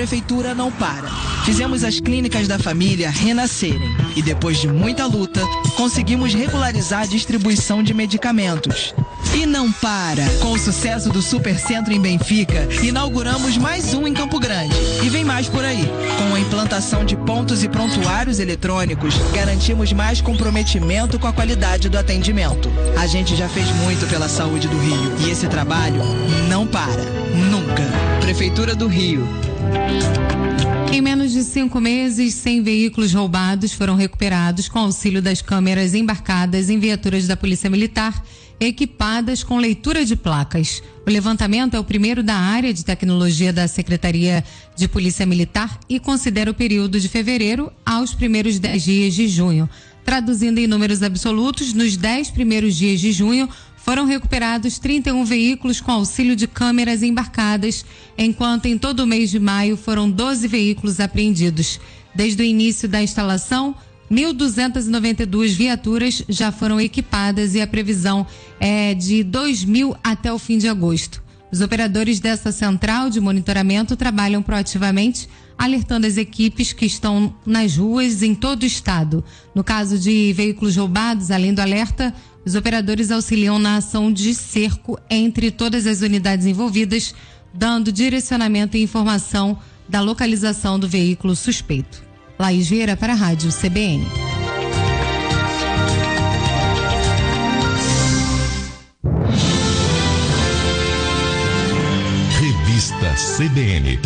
prefeitura não para. Fizemos as clínicas da família renascerem e depois de muita luta, conseguimos regularizar a distribuição de medicamentos. E não para! Com o sucesso do Supercentro em Benfica, inauguramos mais um em Campo Grande. E vem mais por aí. Com a implantação de pontos e prontuários eletrônicos, garantimos mais comprometimento com a qualidade do atendimento. A gente já fez muito pela saúde do Rio e esse trabalho não para. Nunca. Prefeitura do Rio. Em menos de 5 meses, 100 veículos roubados foram recuperados com auxílio das câmeras embarcadas em viaturas da Polícia Militar, equipadas com leitura de placas. O levantamento é o primeiro da área de tecnologia da Secretaria de Polícia Militar e considera o período de fevereiro aos primeiros 10 dias de junho. Traduzindo em números absolutos, nos 10 primeiros dias de junho, foram recuperados 31 veículos com auxílio de câmeras embarcadas, enquanto em todo o mês de maio foram 12 veículos apreendidos. Desde o início da instalação, 1.292 viaturas já foram equipadas e a previsão é de 2.000 até o fim de agosto. Os operadores dessa central de monitoramento trabalham proativamente, alertando as equipes que estão nas ruas em todo o estado. No caso de veículos roubados, além do alerta, os operadores auxiliam na ação de cerco entre todas as unidades envolvidas, dando direcionamento e informação da localização do veículo suspeito. Laís Vieira para a Rádio CBN. Revista CBN.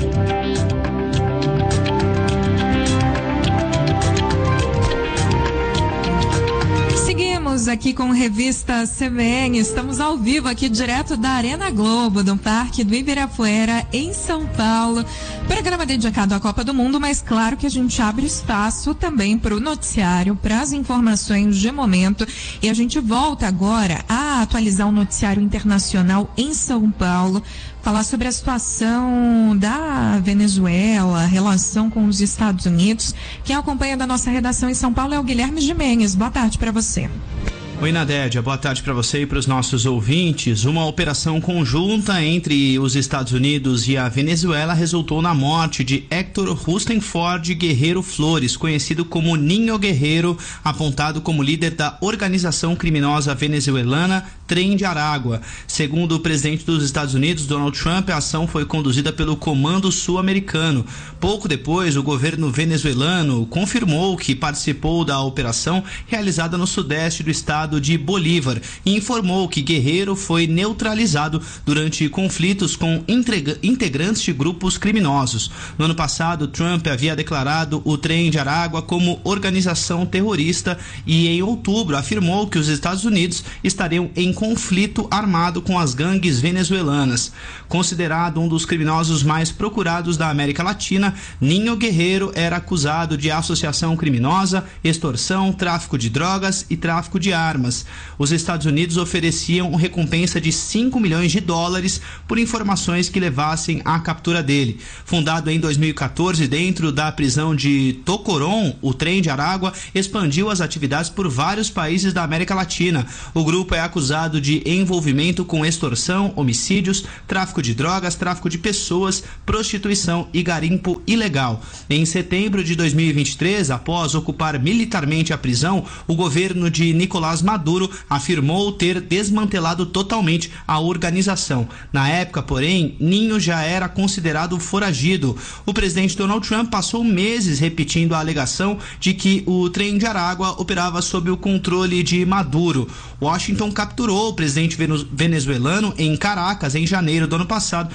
Seguimos aqui com Revista CBN, estamos ao vivo aqui direto da Arena Globo, do Parque do Ibirapuera, em São Paulo. Programa dedicado à Copa do Mundo, mas claro que a gente abre espaço também para o noticiário, para as informações de momento. E a gente volta agora a atualizar o noticiário internacional em São Paulo, falar sobre a situação da Venezuela, a relação com os Estados Unidos. Quem acompanha da nossa redação em São Paulo é o Guilherme Gimenez. Boa tarde para você. Oi, Nadédia, boa tarde para você e para os nossos ouvintes. Uma operação conjunta entre os Estados Unidos e a Venezuela resultou na morte de Héctor Rustenford Guerreiro Flores, conhecido como Ninho Guerreiro, apontado como líder da organização criminosa venezuelana Tren de Aragua. Segundo o presidente dos Estados Unidos, Donald Trump, a ação foi conduzida pelo Comando Sul-Americano. Pouco depois, o governo venezuelano confirmou que participou da operação realizada no sudeste do estado de Bolívar e informou que Guerreiro foi neutralizado durante conflitos com integrantes de grupos criminosos. No ano passado, Trump havia declarado o Tren de Aragua como organização terrorista e, em outubro, afirmou que os Estados Unidos estariam em conflito armado com as gangues venezuelanas. Considerado um dos criminosos mais procurados da América Latina, Ninho Guerreiro era acusado de associação criminosa, extorsão, tráfico de drogas e tráfico de armas. Os Estados Unidos ofereciam recompensa de $5 milhões por informações que levassem à captura dele. Fundado em 2014 dentro da prisão de Tocorón, o Tren de Aragua expandiu as atividades por vários países da América Latina. O grupo é acusado de envolvimento com extorsão, homicídios, tráfico de drogas, tráfico de pessoas, prostituição e garimpo ilegal. Em setembro de 2023, após ocupar militarmente a prisão, o governo de Nicolás Maduro afirmou ter desmantelado totalmente a organização. Na época, porém, Ninho já era considerado foragido. O presidente Donald Trump passou meses repetindo a alegação de que o Tren de Aragua operava sob o controle de Maduro. Washington capturou o presidente venezuelano em Caracas em janeiro do ano passado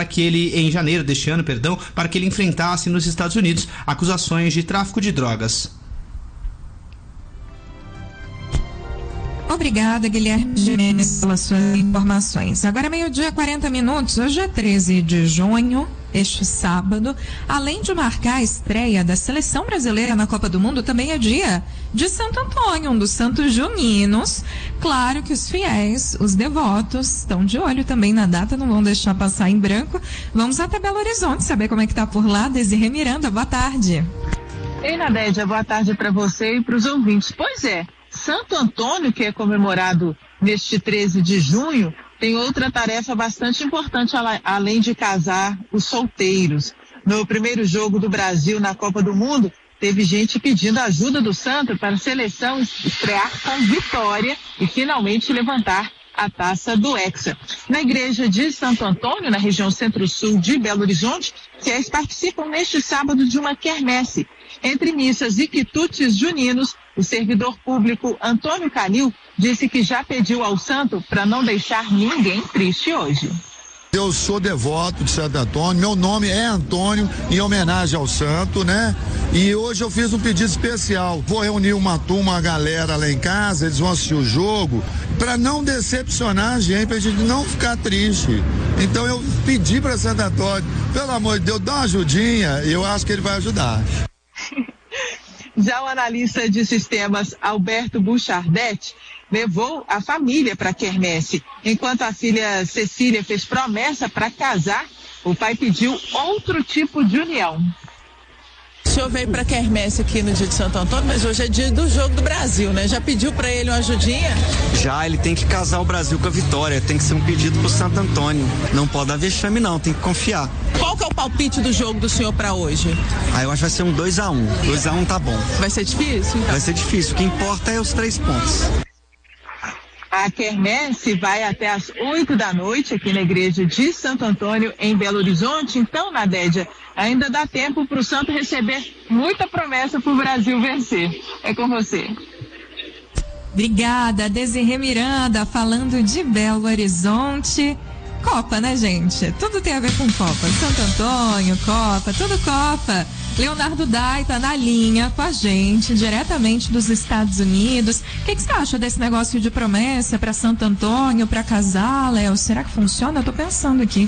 deste ano, para que ele enfrentasse nos Estados Unidos acusações de tráfico de drogas. Obrigada, Guilherme Gimenez, pelas suas informações. Agora, 12:40, hoje é 13 de junho, este sábado. Além de marcar a estreia da seleção brasileira na Copa do Mundo, também é dia de Santo Antônio, um dos santos juninos. Claro que os fiéis, os devotos, estão de olho também na data, não vão deixar passar em branco. Vamos até Belo Horizonte saber como é que tá por lá. Desirê Miranda, boa tarde. Ei, Nadédia, boa tarde para você e para os ouvintes. Pois é, Santo Antônio, que é comemorado neste 13 de junho, tem outra tarefa bastante importante, além de casar os solteiros. No primeiro jogo do Brasil na Copa do Mundo, teve gente pedindo ajuda do Santos para a seleção estrear com vitória e finalmente levantar a taça do Hexa. Na igreja de Santo Antônio, na região centro-sul de Belo Horizonte, fiéis participam neste sábado de uma quermesse. Entre missas e quitutes juninos, o servidor público Antônio Canil disse que já pediu ao santo para não deixar ninguém triste hoje. Eu sou devoto de Santo Antônio, meu nome é Antônio, em homenagem ao santo, né? E hoje eu fiz um pedido especial. Vou reunir uma galera lá em casa, eles vão assistir o jogo, para não decepcionar a gente, pra gente não ficar triste. Então eu pedi para Santo Antônio, pelo amor de Deus, dá uma ajudinha, e eu acho que ele vai ajudar. Já o analista de sistemas Alberto Buchardet levou a família para a quermesse. Enquanto a filha Cecília fez promessa para casar, o pai pediu outro tipo de união. O senhor veio para a quermesse aqui no dia de Santo Antônio, mas hoje é dia do Jogo do Brasil, né? Já pediu para ele uma ajudinha? Já, ele tem que casar o Brasil com a vitória, tem que ser um pedido pro Santo Antônio. Não pode dar vexame não, tem que confiar. Qual que é o palpite do jogo do senhor para hoje? Eu acho que vai ser um 2-1. 2-1 tá bom. Vai ser difícil? Então? Vai ser difícil, o que importa é os 3 pontos. A quermesse vai até às 8 da noite aqui na igreja de Santo Antônio, em Belo Horizonte. Então, Nadédia, ainda dá tempo para o santo receber muita promessa para o Brasil vencer. É com você. Obrigada, Desirê Miranda, falando de Belo Horizonte. Copa, né, gente? Tudo tem a ver com Copa. Santo Antônio, Copa, tudo Copa. Leonardo Dai tá na linha com a gente, diretamente dos Estados Unidos. O que você acha desse negócio de promessa para Santo Antônio, para casar, Léo? Será que funciona? Eu tô pensando aqui.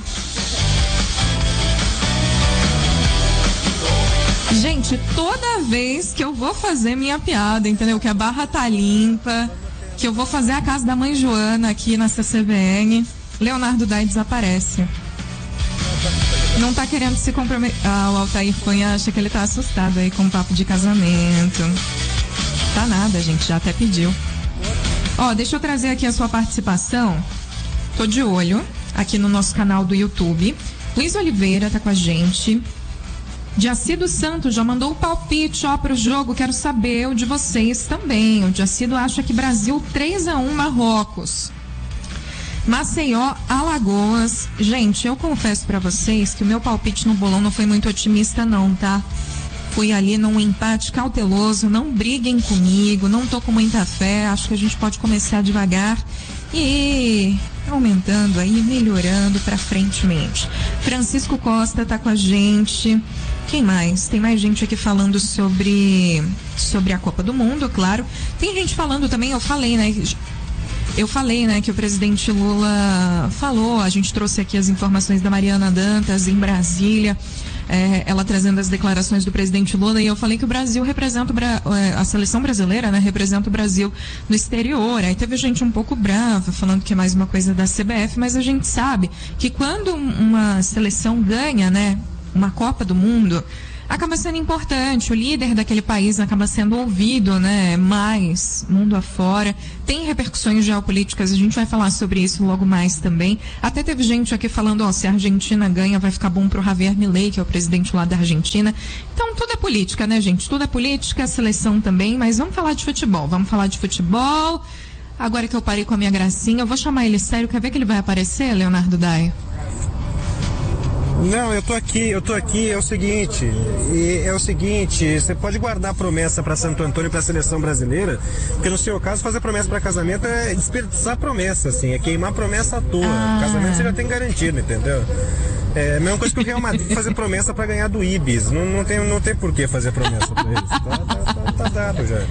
Gente, toda vez que eu vou fazer minha piada, entendeu? Que a barra tá limpa, que eu vou fazer a casa da mãe Joana aqui na CCBN, Leonardo Dai desaparece. Não tá querendo se comprometer. O Altair Cunha acha que ele tá assustado aí com o papo de casamento. Tá nada, gente, já até pediu. Deixa eu trazer aqui a sua participação. Tô de olho aqui no nosso canal do YouTube. Luiz Oliveira tá com a gente. Diacido Santos já mandou o palpite, pro jogo. Quero saber o de vocês também. O Diacido acha que Brasil 3-1 Marrocos. Maceió, Alagoas. Gente, eu confesso pra vocês que o meu palpite no bolão não foi muito otimista não, tá? Fui ali num empate cauteloso, não briguem comigo, não tô com muita fé, acho que a gente pode começar devagar e aumentando aí, melhorando pra frentemente. Francisco Costa tá com a gente. Quem mais? Tem mais gente aqui falando sobre a Copa do Mundo, claro. Tem gente falando também, eu falei, né, que o presidente Lula falou, a gente trouxe aqui as informações da Mariana Dantas em Brasília, ela trazendo as declarações do presidente Lula, e eu falei que o Brasil representa, a seleção brasileira, né, representa o Brasil no exterior. Aí teve gente um pouco brava, falando que é mais uma coisa da CBF, mas a gente sabe que quando uma seleção ganha, né, uma Copa do Mundo, acaba sendo importante, o líder daquele país acaba sendo ouvido, né, mais mundo afora, tem repercussões geopolíticas, a gente vai falar sobre isso logo mais também. Até teve gente aqui falando, se a Argentina ganha vai ficar bom pro Javier Milei, que é o presidente lá da Argentina. Então tudo é política, né, gente? Tudo é política, a seleção também, mas vamos falar de futebol, Agora que eu parei com a minha gracinha, eu vou chamar ele sério, quer ver que ele vai aparecer, Leonardo Dai? Não, eu tô aqui, é o seguinte, você pode guardar promessa para Santo Antônio, para a seleção brasileira, porque no seu caso fazer promessa para casamento é desperdiçar promessa, assim, é queimar promessa à toa. Casamento você já tem garantido, entendeu? É a mesma coisa que o Real Madrid fazer promessa para ganhar do Ibis, não tem por que fazer promessa para eles, tá dado já.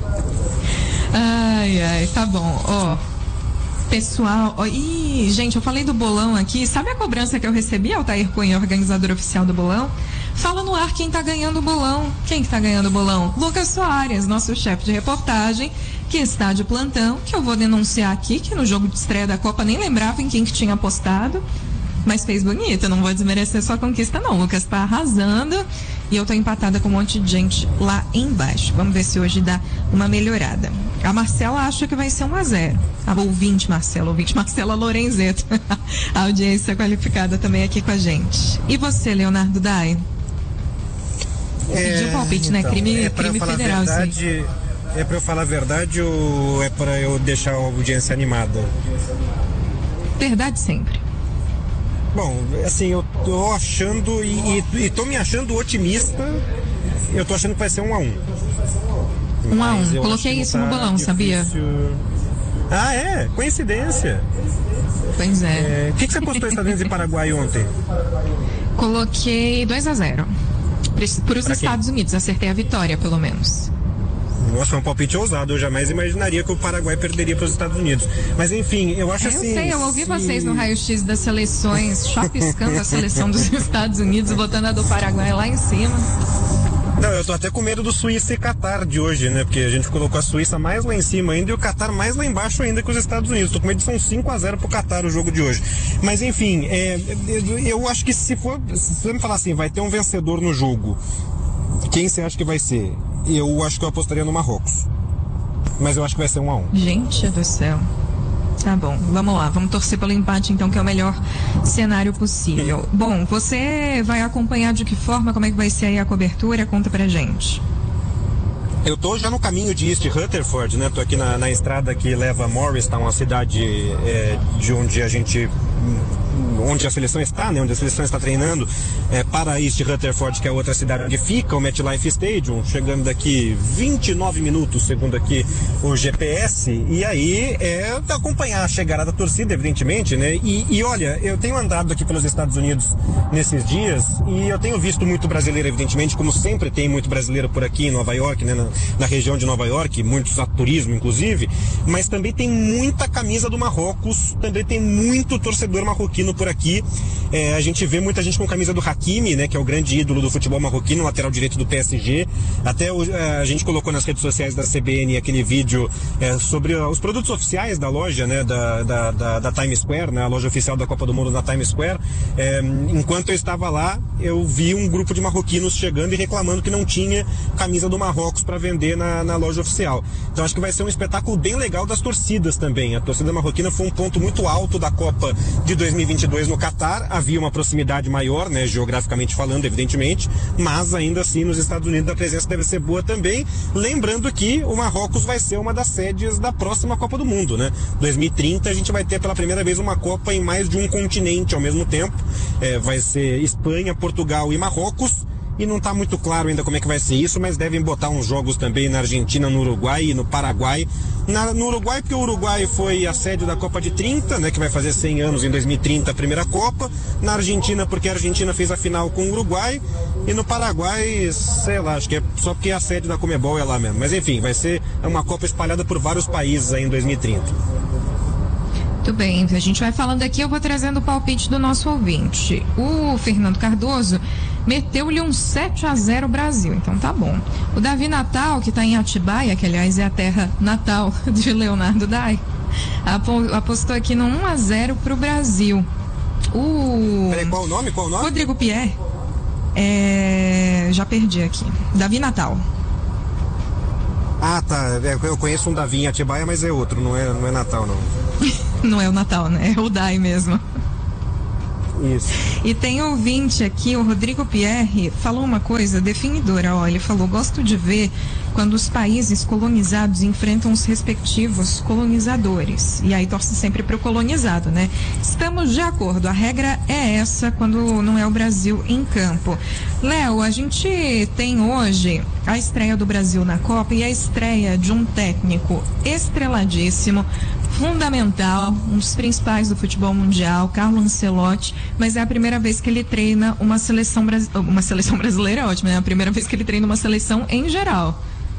Ai, tá bom, Pessoal, gente, eu falei do bolão aqui. Sabe a cobrança que eu recebi, Altair Cunha, organizador oficial do bolão? Fala no ar quem tá ganhando o bolão. Quem que tá ganhando o bolão? Lucas Soares, nosso chefe de reportagem, que está de plantão, que eu vou denunciar aqui, que no jogo de estreia da Copa nem lembrava em quem que tinha apostado, mas fez bonito, não vou desmerecer sua conquista não. O Lucas tá arrasando e eu tô empatada com um monte de gente lá embaixo. Vamos ver se hoje dá uma melhorada. A Marcela acha que vai ser 1-0. A ouvinte Marcela Lorenzeto. A audiência qualificada também aqui com a gente. E você, Leonardo Dai? Pedir palpite, né? Crime federal, verdade, é pra eu falar a verdade ou é pra eu deixar a audiência animada? Verdade sempre. Bom, assim, eu tô achando e tô me achando otimista. Eu tô achando que vai ser 1-1. 1-1. Coloquei isso no bolão, sabia? Ah, é? Coincidência. Pois é. O que você postou Estados Unidos e Paraguai ontem? Coloquei 2-0. Para os Estados Unidos, acertei a vitória, pelo menos. Nossa, é um palpite ousado. Eu jamais imaginaria que o Paraguai perderia para os Estados Unidos. Mas enfim, eu acho assim... Eu sei, eu ouvi vocês no raio-x das seleções, chapiscando a seleção dos Estados Unidos, botando a do Paraguai lá em cima. Não, eu tô até com medo do Suíça e Catar de hoje, né? Porque a gente colocou a Suíça mais lá em cima ainda e o Catar mais lá embaixo ainda que os Estados Unidos. Tô com medo de ser 5-0 pro Catar o jogo de hoje. Mas enfim, eu acho que se você me falar assim, vai ter um vencedor no jogo, quem você acha que vai ser? Eu acho que eu apostaria no Marrocos. Mas eu acho que vai ser 1-1. Gente do céu. Tá bom, vamos lá, vamos torcer pelo empate então, que é o melhor cenário possível. Bom, você vai acompanhar de que forma, como é que vai ser aí a cobertura? Conta pra gente. Eu tô já no caminho de East Rutherford, né? Tô aqui na estrada que leva a Morristown, uma cidade de onde a seleção está, né? Onde a seleção está treinando, para East Rutherford, que é outra cidade onde fica o MetLife Stadium, chegando daqui 29 minutos, segundo aqui o GPS, e aí acompanhar a chegada da torcida, evidentemente, né? E olha, eu tenho andado aqui pelos Estados Unidos nesses dias, e eu tenho visto muito brasileiro, evidentemente, como sempre tem muito brasileiro por aqui em Nova York, né? Na região de Nova York, muitos a turismo, inclusive, mas também tem muita camisa do Marrocos, também tem muito torcedor marroquino por aqui. A gente vê muita gente com camisa do Hakimi, né, que é o grande ídolo do futebol marroquino, lateral direito do PSG. Até a gente colocou nas redes sociais da CBN aquele vídeo sobre os produtos oficiais da loja, né, da Times Square, né, a loja oficial da Copa do Mundo na Times Square. Enquanto eu estava lá, eu vi um grupo de marroquinos chegando e reclamando que não tinha camisa do Marrocos para vender na loja oficial. Então acho que vai ser um espetáculo bem legal das torcidas também. A torcida marroquina foi um ponto muito alto da Copa de 2022 no Catar. Havia uma proximidade maior, né, geograficamente falando, evidentemente, mas ainda assim nos Estados Unidos a presença deve ser boa também. Lembrando que o Marrocos vai ser uma das sedes da próxima Copa do Mundo, né? 2030 a gente vai ter pela primeira vez uma Copa em mais de um continente ao mesmo tempo. Vai ser Espanha, Portugal e Marrocos. E não está muito claro ainda como é que vai ser isso, mas devem botar uns jogos também na Argentina, no Uruguai e no Paraguai. No Uruguai, porque o Uruguai foi a sede da Copa de 30, né, que vai fazer 100 anos em 2030, a primeira Copa. Na Argentina, porque a Argentina fez a final com o Uruguai. E no Paraguai, sei lá, acho que é só porque a sede da Conmebol é lá mesmo. Mas enfim, vai ser uma Copa espalhada por vários países aí em 2030. Muito bem, a gente vai falando aqui, eu vou trazendo o palpite do nosso ouvinte. O Fernando Cardoso meteu-lhe um 7-0 Brasil, então tá bom. O Davi Natal, que tá em Atibaia, que aliás é a terra natal de Leonardo Dai, apostou aqui no 1-0 pro Brasil. Peraí, qual o nome? Rodrigo Pierre. Já perdi aqui. Davi Natal. Ah, tá. Eu conheço um Davi em Atibaia, mas é outro, não é Natal, não. Não é o Natal, né? É o Dai mesmo. Isso. E tem ouvinte aqui, o Rodrigo Pierre, falou uma coisa definidora, ó, ele falou: gosto de ver quando os países colonizados enfrentam os respectivos colonizadores. E aí torce sempre para o colonizado, né? Estamos de acordo, a regra é essa quando não é o Brasil em campo. Léo, a gente tem hoje a estreia do Brasil na Copa e a estreia de um técnico estreladíssimo, fundamental, um dos principais do futebol mundial, Carlo Ancelotti, mas é a primeira vez que ele treina uma seleção brasileira, é ótimo, né? É a primeira vez que ele treina uma seleção em geral.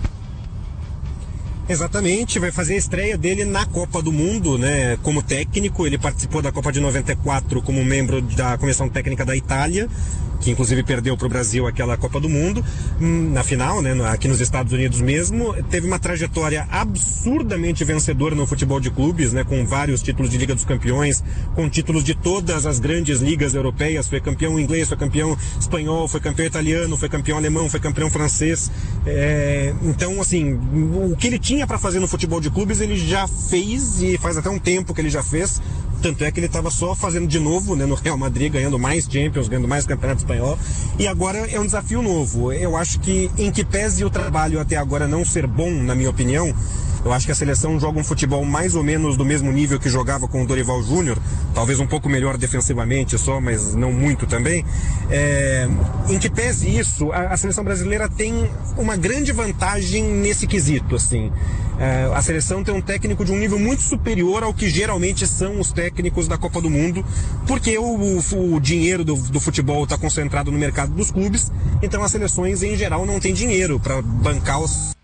Exatamente, vai fazer a estreia dele na Copa do Mundo, né? Como técnico, ele participou da Copa de 94 como membro da comissão técnica da Itália, que inclusive perdeu para o Brasil aquela Copa do Mundo, na final, né, aqui nos Estados Unidos mesmo. Teve uma trajetória absurdamente vencedora no futebol de clubes, né, com vários títulos de Liga dos Campeões, com títulos de todas as grandes ligas europeias. Foi campeão inglês, foi campeão espanhol, foi campeão italiano, foi campeão alemão, foi campeão francês. Então, assim, o que ele tinha para fazer no futebol de clubes ele já fez, e faz até um tempo que ele já fez, Tanto é que ele estava só fazendo de novo, né, no Real Madrid, ganhando mais Champions, ganhando mais Campeonato Espanhol, e agora é um desafio novo. Eu acho que, em que pese o trabalho até agora não ser bom, na minha opinião, eu acho que a seleção joga um futebol mais ou menos do mesmo nível que jogava com o Dorival Júnior, talvez um pouco melhor defensivamente só, mas não muito também. Em que pese isso, a seleção brasileira tem uma grande vantagem nesse quesito, assim. A seleção tem um técnico de um nível muito superior ao que geralmente são os técnicos da Copa do Mundo, porque o dinheiro do futebol está concentrado no mercado dos clubes, então as seleções em geral não têm dinheiro para bancar os...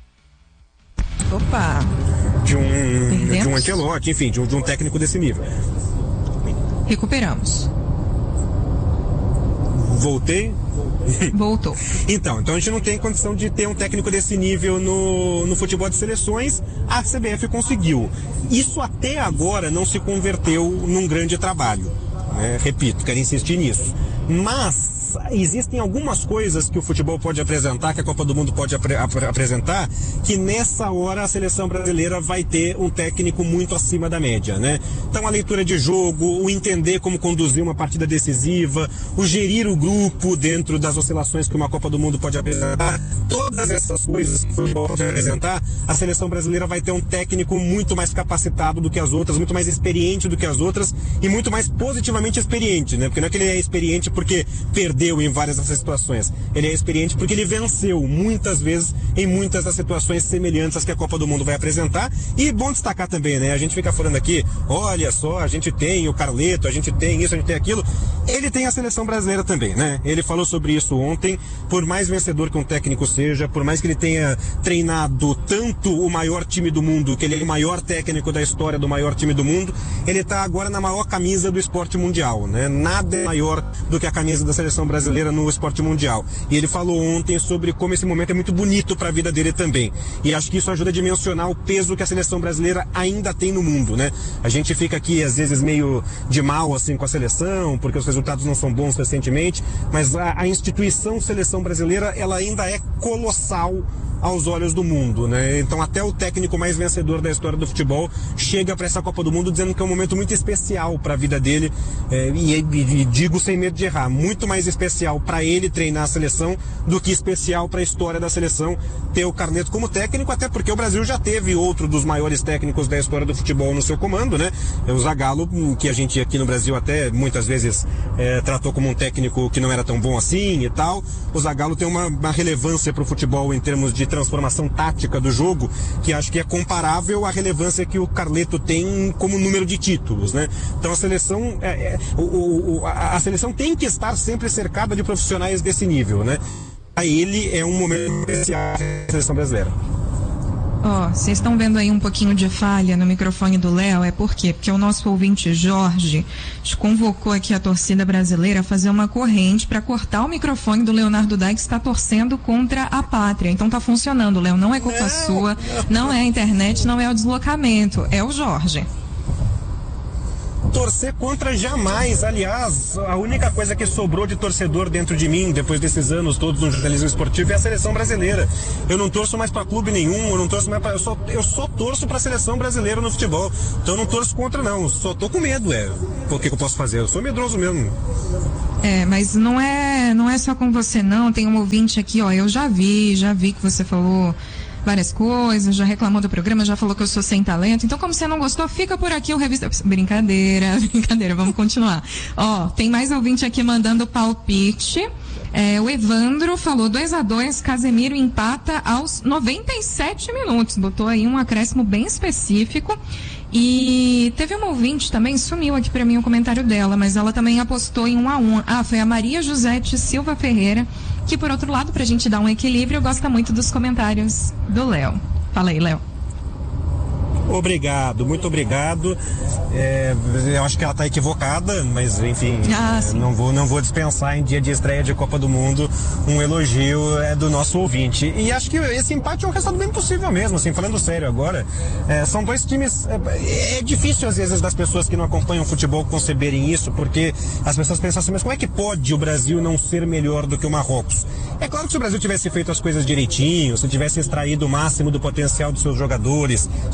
Opa! De um Ancelotti, enfim, de um técnico desse nível. Recuperamos. Voltei? Voltou. Então a gente não tem condição de ter um técnico desse nível no futebol de seleções. A CBF conseguiu. Isso até agora não se converteu num grande trabalho, né? Repito, quero insistir nisso. Mas existem algumas coisas que o futebol pode apresentar, que a Copa do Mundo pode apresentar, que nessa hora a seleção brasileira vai ter um técnico muito acima da média, né? Então a leitura de jogo, o entender como conduzir uma partida decisiva, o gerir o grupo dentro das oscilações que uma Copa do Mundo pode apresentar, todas essas coisas que o futebol pode apresentar, a seleção brasileira vai ter um técnico muito mais capacitado do que as outras, muito mais experiente do que as outras e muito mais positivamente experiente, né? Porque não é que ele é experiente porque perdeu em várias dessas situações. Ele é experiente porque ele venceu muitas vezes em muitas das situações semelhantes às que a Copa do Mundo vai apresentar. E bom destacar também, né? A gente fica falando aqui, olha só, a gente tem o Carleto, a gente tem isso, a gente tem aquilo. Ele tem a seleção brasileira também, né? Ele falou sobre isso ontem. Por mais vencedor que um técnico seja, por mais que ele tenha treinado tanto o maior time do mundo, que ele é o maior técnico da história do maior time do mundo, ele está agora na maior camisa do esporte mundial, né? Nada é maior do que a camisa da seleção brasileira no esporte mundial. E ele falou ontem sobre como esse momento é muito bonito para a vida dele também. E acho que isso ajuda a dimensionar o peso que a seleção brasileira ainda tem no mundo, né? A gente fica aqui às vezes meio de mal assim com a seleção, porque os resultados não são bons recentemente, mas a instituição seleção brasileira, ela ainda é colossal aos olhos do mundo, né? Então até o técnico mais vencedor da história do futebol chega para essa Copa do Mundo dizendo que é um momento muito especial para a vida dele, e digo sem medo de errar, muito mais especial para ele treinar a seleção do que especial para a história da seleção ter o Carleto como técnico, até porque o Brasil já teve outro dos maiores técnicos da história do futebol no seu comando, né? O Zagallo, que a gente aqui no Brasil até muitas vezes tratou como um técnico que não era tão bom assim e tal. O Zagallo tem uma relevância para o futebol em termos de transformação tática do jogo, que acho que é comparável à relevância que o Carleto tem como número de títulos, né? Então a seleção a seleção tem que estar sempre cercada de profissionais desse nível, né? A ele é um momento especial da seleção brasileira. Vocês estão vendo aí um pouquinho de falha no microfone do Léo, por quê? Porque o nosso ouvinte Jorge convocou aqui a torcida brasileira a fazer uma corrente para cortar o microfone do Leonardo Dai, que está torcendo contra a pátria. Então tá funcionando, Léo, não é culpa sua, não é a internet, não é o deslocamento, é o Jorge. Torcer contra jamais. Aliás, a única coisa que sobrou de torcedor dentro de mim depois desses anos todos no jornalismo esportivo é a seleção brasileira. Eu não torço mais para clube nenhum, eu não torço mais eu só torço para a seleção brasileira no futebol. Então eu não torço contra não, só tô com medo, O que eu posso fazer? Eu sou medroso mesmo. Mas não é só com você não, tem um ouvinte aqui, eu já vi que você falou várias coisas, já reclamou do programa, já falou que eu sou sem talento. Então, como você não gostou, fica por aqui o Revista... Brincadeira, vamos continuar. Tem mais ouvinte aqui mandando palpite. O Evandro falou 2-2, Casemiro empata aos 97 minutos. Botou aí um acréscimo bem específico. E teve uma ouvinte também, sumiu aqui pra mim o comentário dela, mas ela também apostou em 1-1. Foi a Maria Josete Silva Ferreira, que por outro lado, pra gente dar um equilíbrio, gosta muito dos comentários do Léo. Fala aí, Léo. Obrigado, muito obrigado. Eu acho que ela está equivocada, mas enfim, não vou dispensar em dia de estreia de Copa do Mundo um elogio do nosso ouvinte. E acho que esse empate é um resultado bem possível mesmo, assim, falando sério agora. São dois times. É difícil às vezes das pessoas que não acompanham o futebol conceberem isso, porque as pessoas pensam assim, mas como é que pode o Brasil não ser melhor do que o Marrocos? É claro que se o Brasil tivesse feito as coisas direitinho, se tivesse extraído o máximo do potencial dos seus jogadores, se o trabalho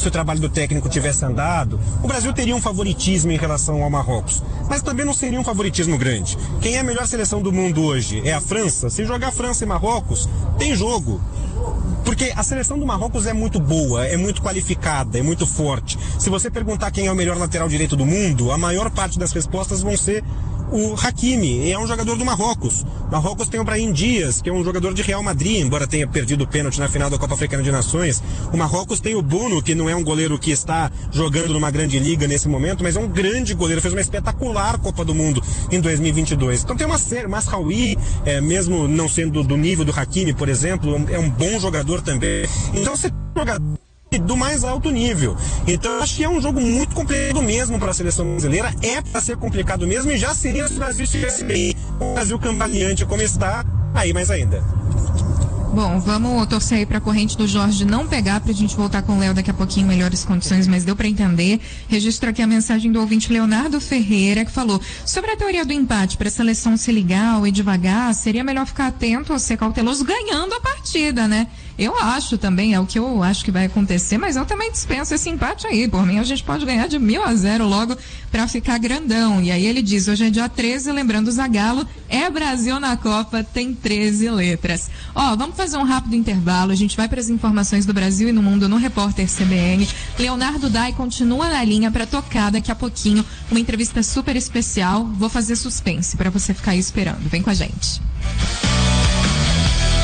do técnico tivesse andado, o Brasil teria um favoritismo em relação ao Marrocos. Mas também não seria um favoritismo grande. Quem é a melhor seleção do mundo hoje? É a França? Se jogar França e Marrocos, tem jogo. Porque a seleção do Marrocos é muito boa, é muito qualificada, é muito forte. Se você perguntar quem é o melhor lateral direito do mundo, a maior parte das respostas vão ser o Hakimi, é um jogador do Marrocos. Marrocos tem o Brahim Dias, que é um jogador de Real Madrid, embora tenha perdido o pênalti na final da Copa Africana de Nações. O Marrocos tem o Bono, que não é um goleiro que está jogando numa grande liga nesse momento, mas é um grande goleiro, fez uma espetacular Copa do Mundo em 2022. Então tem uma série, Masraoui, mesmo não sendo do nível do Hakimi, por exemplo, é um bom jogador também. Então você joga do mais alto nível. Então acho que é um jogo muito complicado mesmo para a seleção brasileira, é para ser complicado mesmo, e já seria se o Brasil estivesse bem, o Brasil cambaleante como está, aí mais ainda. Bom, vamos torcer aí pra corrente do Jorge não pegar, pra gente voltar com o Léo daqui a pouquinho, melhores condições, mas deu pra entender. Registro aqui a mensagem do ouvinte Leonardo Ferreira, que falou: sobre a teoria do empate, pra seleção ser legal e devagar, seria melhor ficar atento ou ser cauteloso ganhando a partida, né? Eu acho também, é o que eu acho que vai acontecer, mas eu também dispenso esse empate aí. Por mim, a gente pode ganhar de 1.000-0 logo pra ficar grandão. E aí ele diz, hoje é dia 13, lembrando o Zagallo, é Brasil na Copa, tem 13 letras. Ó, vamos fazer um rápido intervalo, a gente vai para as informações do Brasil e no mundo no Repórter CBN. Leonardo Dai continua na linha para tocar daqui a pouquinho uma entrevista super especial. Vou fazer suspense para você ficar aí esperando. Vem com a gente.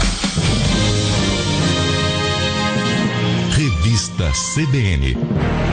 Revista CBN.